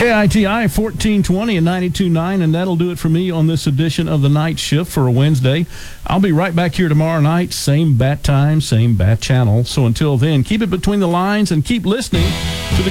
KITI 1420 and 92.9, and that'll do it for me on this edition of the Night Shift for a Wednesday. I'll be right back here tomorrow night, same bat time, same bat channel. So until then, keep it between the lines and keep listening to the